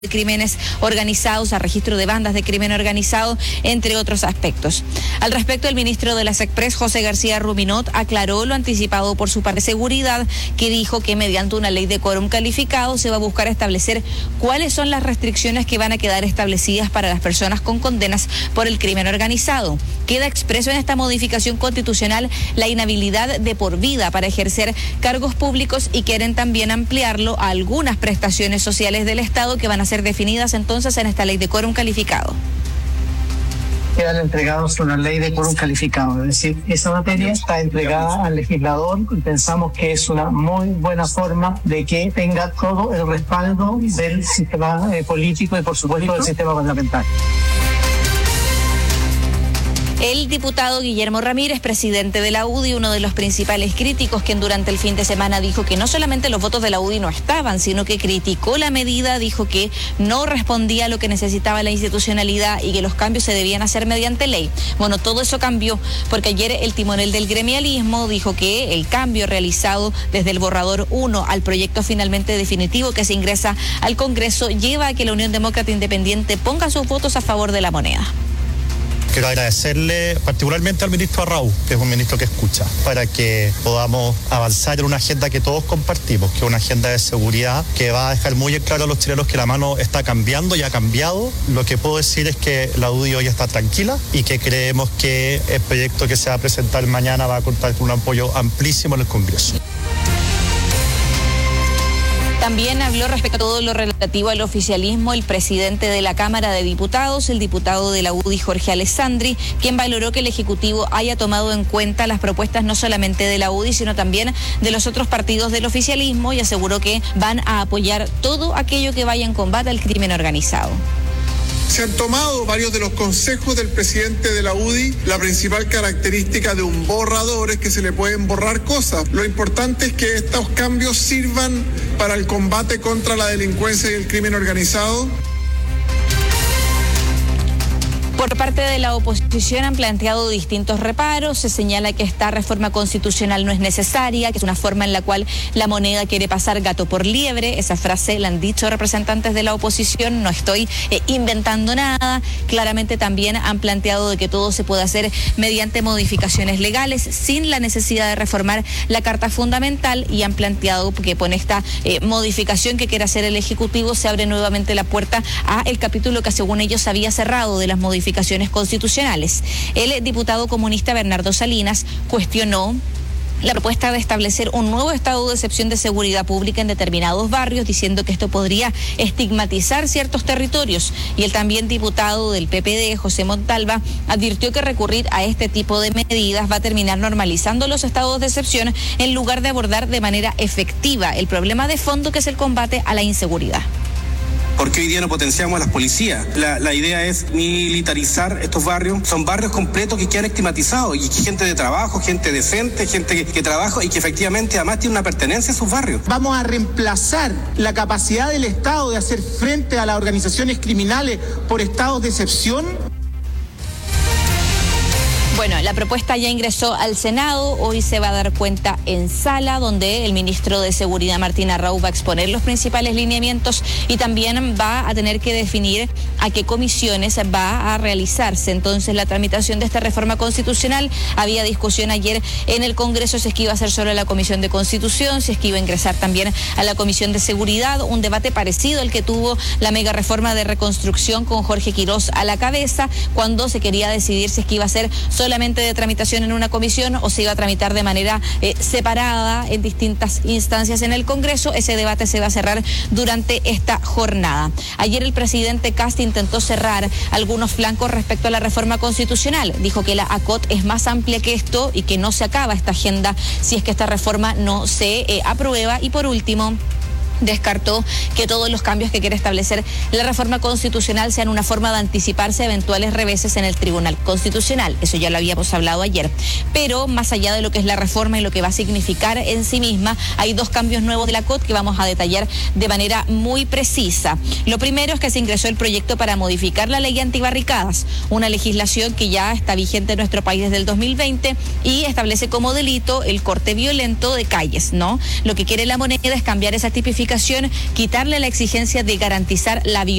de crímenes organizados, a registro de bandas de crimen organizado, entre otros aspectos. Al respecto, el ministro de la SECPRES, José García Ruminot, aclaró lo anticipado por su parte de seguridad, que dijo que mediante una ley de quórum calificado se va a buscar establecer cuáles son las restricciones que van a quedar establecidas para las personas con condenas por el crimen organizado. Queda expreso en esta modificación constitucional la inhabilidad de por vida para ejercer cargos públicos y quieren también ampliarlo a algunas prestaciones sociales del Estado que van a ser definidas entonces en esta ley de quórum calificado. Quedan entregados una ley de quórum calificado, es decir, esa materia está entregada al legislador y pensamos que es una muy buena forma de que tenga todo el respaldo del sistema político y por supuesto del sistema parlamentario. El diputado Guillermo Ramírez, presidente de la UDI, uno de los principales críticos, quien durante el fin de semana dijo que no solamente los votos de la UDI no estaban, sino que criticó la medida, dijo que no respondía a lo que necesitaba la institucionalidad y que los cambios se debían hacer mediante ley. Bueno, todo eso cambió, porque ayer el timonel del gremialismo dijo que el cambio realizado desde el borrador 1 al proyecto finalmente definitivo que se ingresa al Congreso lleva a que la Unión Demócrata Independiente ponga sus votos a favor de la moneda. Quiero agradecerle particularmente al ministro Arrau, que es un ministro que escucha, para que podamos avanzar en una agenda que todos compartimos, que es una agenda de seguridad que va a dejar muy en claro a los chilenos que la mano está cambiando y ha cambiado. Lo que puedo decir es que la UDI hoy está tranquila y que creemos que el proyecto que se va a presentar mañana va a contar con un apoyo amplísimo en el Congreso. También habló respecto a todo lo relativo al oficialismo el presidente de la Cámara de Diputados, el diputado de la UDI, Jorge Alessandri, quien valoró que el Ejecutivo haya tomado en cuenta las propuestas no solamente de la UDI, sino también de los otros partidos del oficialismo y aseguró que van a apoyar todo aquello que vaya en combate al crimen organizado. Se han tomado varios de los consejos del presidente de la UDI. La principal característica de un borrador es que se le pueden borrar cosas. Lo importante es que estos cambios sirvan para el combate contra la delincuencia y el crimen organizado. Por parte de la oposición han planteado distintos reparos. Se señala que esta reforma constitucional no es necesaria, que es una forma en la cual la moneda quiere pasar gato por liebre. Esa frase la han dicho representantes de la oposición, no estoy inventando nada. Claramente también han planteado de que todo se puede hacer mediante modificaciones legales sin la necesidad de reformar la Carta Fundamental y han planteado que con esta modificación que quiere hacer el Ejecutivo se abre nuevamente la puerta a el capítulo que según ellos había cerrado de las modificaciones constitucionales. El diputado comunista Bernardo Salinas cuestionó la propuesta de establecer un nuevo estado de excepción de seguridad pública en determinados barrios, diciendo que esto podría estigmatizar ciertos territorios. Y el también diputado del PPD, José Montalva, advirtió que recurrir a este tipo de medidas va a terminar normalizando los estados de excepción en lugar de abordar de manera efectiva el problema de fondo que es el combate a la inseguridad. ¿Por qué hoy día no potenciamos a las policías? La idea es militarizar estos barrios. Son barrios completos que quedan estigmatizados y gente de trabajo, gente decente, gente que trabaja y que efectivamente además tiene una pertenencia a sus barrios. Vamos a reemplazar la capacidad del Estado de hacer frente a las organizaciones criminales por estados de excepción. Bueno, la propuesta ya ingresó al Senado, hoy se va a dar cuenta en sala, donde el ministro de Seguridad, Martín Arrau, va a exponer los principales lineamientos y también va a tener que definir a qué comisiones va a realizarse. Entonces, la tramitación de esta reforma constitucional, había discusión ayer en el Congreso si es que iba a ser solo la Comisión de Constitución, si es que iba a ingresar también a la Comisión de Seguridad, un debate parecido al que tuvo la mega reforma de reconstrucción con Jorge Quirós a la cabeza, cuando se quería decidir si es que iba a ser solamente de tramitación en una comisión o se iba a tramitar de manera separada en distintas instancias en el Congreso. Ese debate se va a cerrar durante esta jornada. Ayer el presidente Kast intentó cerrar algunos flancos respecto a la reforma constitucional. Dijo que la ACOT es más amplia que esto y que no se acaba esta agenda si es que esta reforma no se aprueba. Y por último, descartó que todos los cambios que quiere establecer la reforma constitucional sean una forma de anticiparse a eventuales reveses en el Tribunal Constitucional. Eso ya lo habíamos hablado ayer. Pero más allá de lo que es la reforma y lo que va a significar en sí misma, hay dos cambios nuevos de la COT que vamos a detallar de manera muy precisa. Lo primero es que se ingresó el proyecto para modificar la ley antibarricadas, una legislación que ya está vigente en nuestro país desde el 2020 y establece como delito el corte violento de calles, ¿no? Lo que quiere la moneda es cambiar esa tipificación modificación, quitarle la exigencia de garantizar la